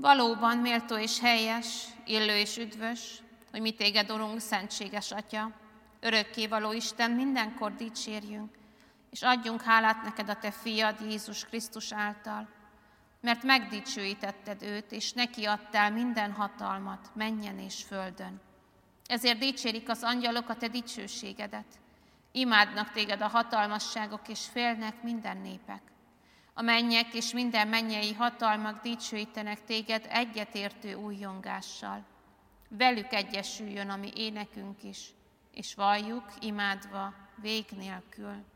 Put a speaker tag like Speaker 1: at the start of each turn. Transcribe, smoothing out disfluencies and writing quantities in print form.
Speaker 1: Valóban méltó és helyes, illő és üdvös, hogy mi téged, Urunk, szentséges Atya, örökkévaló Isten, mindenkor dicsérjünk, és adjunk hálát neked a te fiad Jézus Krisztus által, mert megdicsőítetted őt, és neki adtál minden hatalmat mennyen és földön. Ezért dicsérik az angyalok a te dicsőségedet. Imádnak téged a hatalmasságok, és félnek minden népek. A mennyek és minden mennyei hatalmak dicsőítenek téged egyetértő újjongással. Velük egyesüljön a mi énekünk is, és valljuk imádva vég nélkül.